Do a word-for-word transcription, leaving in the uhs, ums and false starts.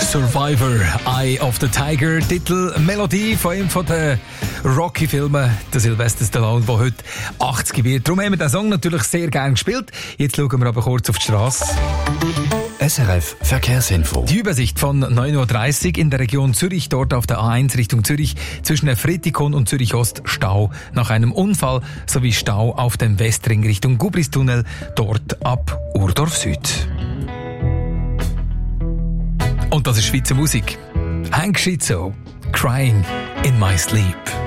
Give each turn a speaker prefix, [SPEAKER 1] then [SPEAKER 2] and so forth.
[SPEAKER 1] Survivor, Eye of the Tiger, Titel, Melodie von einem von den Rocky-Filmen, der Sylvester Stallone, der heute achtzig wird. Darum haben wir den Song natürlich sehr gerne gespielt. Jetzt schauen wir aber kurz auf die Straße.
[SPEAKER 2] S R F Verkehrsinfo.
[SPEAKER 1] Die Übersicht von neun Uhr dreißig in der Region Zürich, dort auf der A eins Richtung Zürich, zwischen der Fritikon und Zürich Ost Stau nach einem Unfall, sowie Stau auf dem Westring Richtung Gubristunnel, dort ab Urdorf Süd. Und das ist Schweizer Musik. Hank Schizzo, Crying in My Sleep.